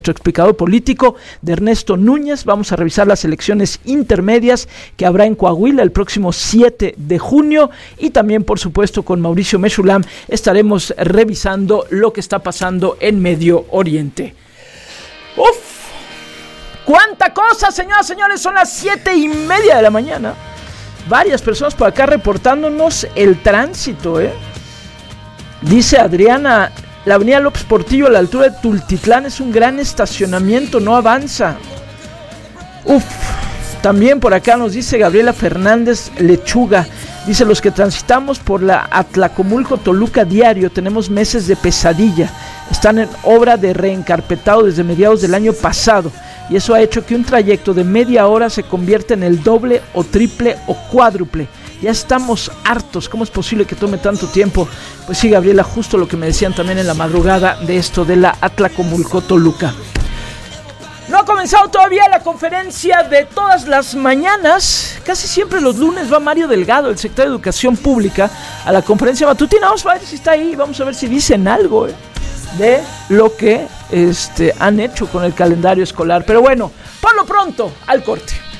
Nuestro explicador político de Ernesto Núñez. Vamos a revisar las elecciones intermedias que habrá en Coahuila el próximo 7 de junio y también, por supuesto, con Mauricio Meshulam estaremos revisando lo que está pasando en Medio Oriente. ¡Uf! ¡Cuánta cosa, señoras y señores! Son las 7:30 de la mañana. Varias personas por acá reportándonos el tránsito, Dice Adriana: la avenida López Portillo a la altura de Tultitlán es un gran estacionamiento, no avanza. También por acá nos dice Gabriela Fernández Lechuga. Dice: los que transitamos por la Atlacomulco-Toluca diario tenemos meses de pesadilla. Están en obra de reencarpetado desde mediados del año pasado. Y eso ha hecho que un trayecto de media hora se convierta en el doble o triple o cuádruple. Ya estamos hartos. ¿Cómo es posible que tome tanto tiempo? Pues sí, Gabriela, justo lo que me decían también en la madrugada de esto de la Atlacomulco-Toluca. No ha comenzado todavía la conferencia de todas las mañanas. Casi siempre los lunes va Mario Delgado, el secretario de Educación Pública, a la conferencia matutina. Vamos a ver si está ahí, vamos a ver si dicen algo de lo que han hecho con el calendario escolar. Pero bueno, por lo pronto, al corte.